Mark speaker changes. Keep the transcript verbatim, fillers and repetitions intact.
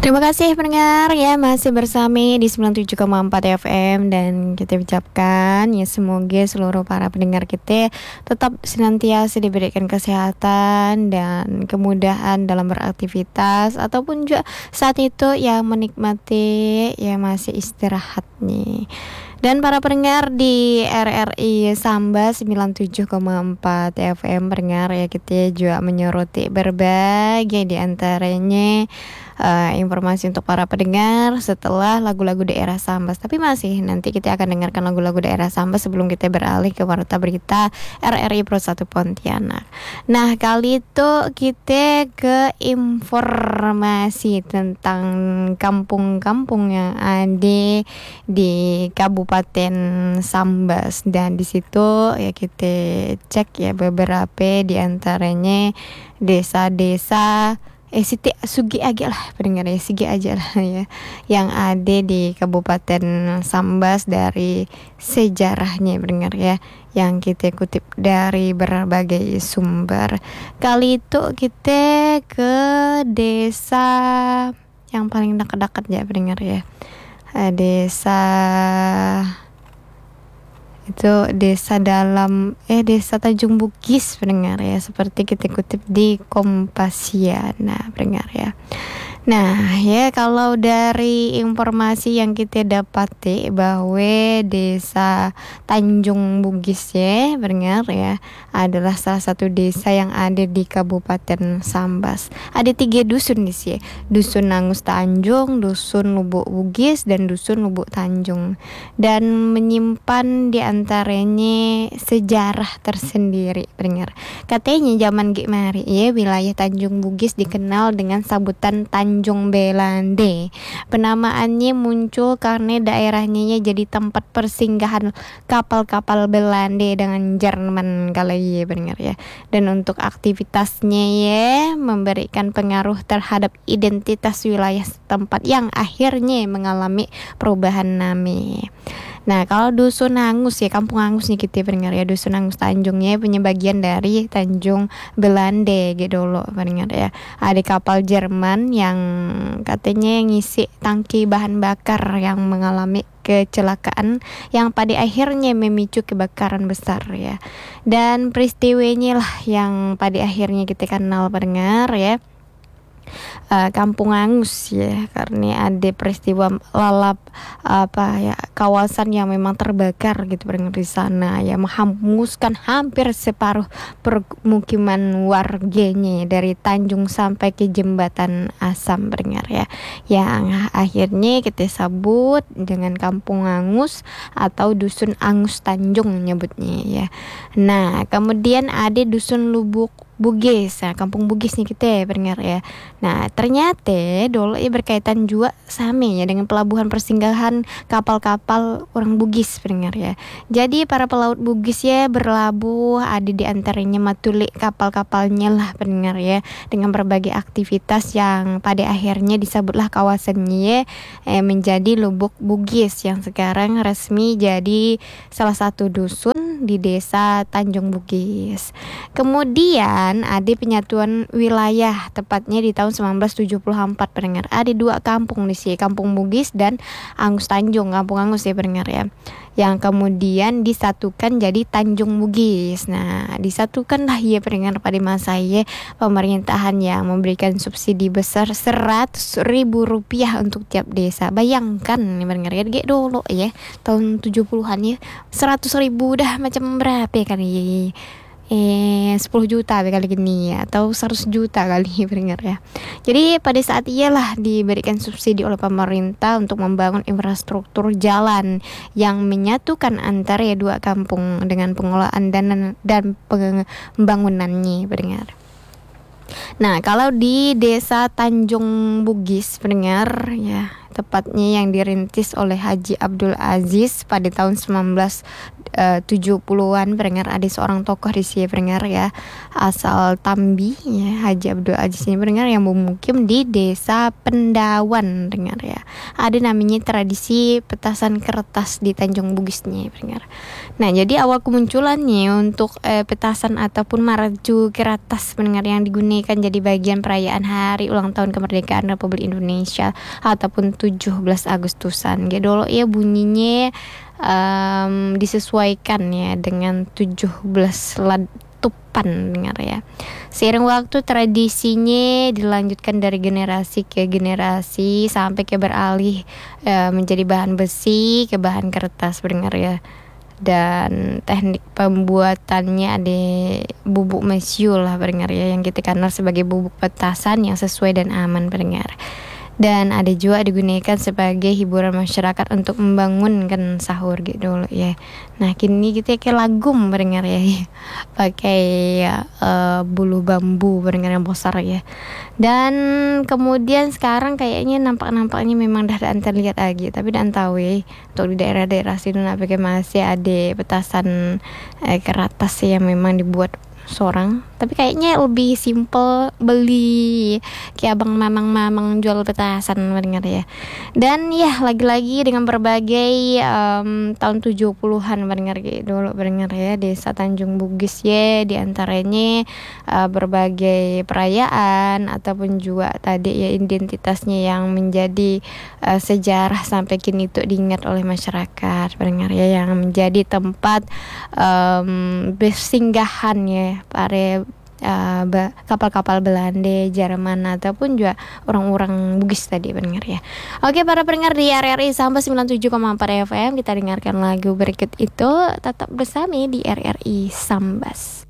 Speaker 1: Terima kasih pendengar ya, masih bersama di sembilan puluh tujuh koma empat F M, dan kita ucapkan ya semoga seluruh para pendengar kita tetap senantiasa diberikan kesehatan dan kemudahan dalam beraktivitas ataupun juga saat itu yang menikmati ya masih istirahat nih. Dan para pendengar di R R I Samba sembilan puluh tujuh koma empat F M pendengar ya, kita juga menyoroti berbagai di antaranya Uh, informasi untuk para pendengar setelah lagu-lagu daerah Sambas. Tapi masih nanti kita akan dengarkan lagu-lagu daerah Sambas sebelum kita beralih ke warta berita R R I Pro satu Pontianak. Nah, kali itu kita ke informasi tentang kampung-kampung yang ada di Kabupaten Sambas, dan di situ ya kita cek ya beberapa di antaranya desa-desa Eh Siti Sugi aja lah pendengar ya, Sigi aja lah ya, yang ada di Kabupaten Sambas dari sejarahnya pendengar ya, yang kita kutip dari berbagai sumber. Kali itu kita ke desa yang paling dekat-dekat ya pendengar ya, desa itu desa dalam eh desa Tanjung Bugis pendengar ya, seperti kita kutip di Kompasiana pendengar ya. Nah ya, kalau dari informasi yang kita dapati bahwa desa Tanjung Bugis ya pendengar ya adalah salah satu desa yang ada di Kabupaten Sambas. Ada tiga dusun di sini, dusun Nangus Tanjung, dusun Lubuk Bugis, dan dusun Lubuk Tanjung, dan menyimpan di antaranya sejarah tersendiri pendengar. Katanya zaman Gimari ya, wilayah Tanjung Bugis dikenal dengan sabutan Tanjung Belande. Penamaannya muncul karena daerahnya jadi tempat persinggahan kapal-kapal Belanda dengan Jerman kali ya pendengar ya. Dan untuk aktivitasnya ya memberikan pengaruh terhadap identitas wilayah setempat yang akhirnya mengalami perubahan nama. Nah, kalau dusun Angus ya, kampung Angus nih kita pendengar ya, dusun Angus Tanjungnya punya bagian dari Tanjung Belande gitu loh pendengar ya. Ada kapal Jerman yang katanya ngisi tangki bahan bakar yang mengalami kecelakaan yang pada akhirnya memicu kebakaran besar ya. Dan peristiwanya lah yang pada akhirnya kita kenal pendengar ya, Uh, Kampung Angus ya, karena ada peristiwa lalap apa ya, kawasan yang memang terbakar gitu pendengar di sana ya, menghanguskan hampir separuh permukiman warganya dari Tanjung sampai ke Jembatan Asam pendengar ya, yang akhirnya kita sebut dengan Kampung Angus atau Dusun Angus Tanjung nyebutnya ya. Nah, kemudian ada Dusun Lubuk Bugis, nah, Kampung Bugis nih kita pendengar ya. Nah, ternyata dulu ya berkaitan juga sama ya dengan pelabuhan persinggahan kapal-kapal orang Bugis pendengar ya. Jadi para pelaut Bugis ya berlabuh, ada di antaranya Matuli kapal-kapalnya lah pendengar ya, dengan berbagai aktivitas yang pada akhirnya disebutlah kawasannya ya, eh, menjadi Lubuk Bugis yang sekarang resmi jadi salah satu dusun di desa Tanjung Bugis. Kemudian ada penyatuan wilayah tepatnya di tahun sembilan belas tujuh puluh empat pendengar. Ada dua kampung di sini, Kampung Bugis dan Angus Tanjung, Kampung Angus ya pendengar ya, yang kemudian disatukan jadi Tanjung Bugis. Nah, disatukanlah ya pendengar pada masa ya pemerintahan yang memberikan subsidi besar seratus ribu rupiah untuk tiap desa. Bayangkan nih pendengar ya, kayak dulu ya tahun tujuh puluhan ya, seratus ribu dah macam berapa kan ya, eh sepuluh juta kali gini ya, atau seratus juta kali pendengar ya. Jadi pada saat iyalah diberikan subsidi oleh pemerintah untuk membangun infrastruktur jalan yang menyatukan antara ya dua kampung dengan pengelolaan dan dan pembangunannya pendengar. Nah, kalau di desa Tanjung Bugis pendengar ya, tepatnya yang dirintis oleh Haji Abdul Aziz pada tahun sembilan belas uh, tujuh puluhan pendengar, ada seorang tokoh di sini pendengar ya, asal Tambi ya, Haji Abdul Aziz ini pendengar, yang bermukim di desa Pendawan pendengar ya. Ada namanya tradisi petasan kertas di Tanjung Bugisnya pendengar. Nah, jadi awal kemunculannya untuk uh, petasan ataupun marju kertas pendengar yang digunakan jadi bagian perayaan hari ulang tahun kemerdekaan Republik Indonesia ataupun tujuh belas Agustusan. Gitu dulu ya bunyinya um, disesuaikan ya dengan tujuh belas letupan dengar ya. Seiring waktu tradisinya dilanjutkan dari generasi ke generasi sampai ke beralih uh, menjadi bahan besi ke bahan kertas dengar ya. Dan teknik pembuatannya ada bubuk mesiul lah pendengar ya, yang kita kenal sebagai bubuk petasan yang sesuai dan aman pendengar. Dan ada juga digunakan sebagai hiburan masyarakat untuk membangunkan sahur gitu loh ya. Nah kini kita kayak lagum pendengar ya, pakai uh, bulu bambu pendengar yang besar ya. Dan kemudian sekarang kayaknya nampak-nampaknya memang dah tak terlihat lagi. Tapi dan tahu ya, untuk di daerah-daerah sini nampaknya masih ada petasan eh, kertas yang memang dibuat seorang, tapi kayaknya lebih simple beli kayak abang mamang-mamang jual petasan mendengar ya. Dan ya lagi-lagi dengan berbagai um, tahun tujuh puluhan mendengar gitu dulu mendengar ya, desa Tanjung Bugis ya, diantaranya uh, berbagai perayaan ataupun juga tadi ya identitasnya yang menjadi uh, sejarah sampai kini itu diingat oleh masyarakat mendengar ya, yang menjadi tempat um, bersinggahan ya para uh, ba- kapal-kapal Belanda, Jerman ataupun juga orang-orang Bugis tadi pendengar ya. Oke para pendengar di R R I Sambas sembilan puluh tujuh koma empat F M, kita dengarkan lagu berikut itu, tetap bersama di R R I Sambas.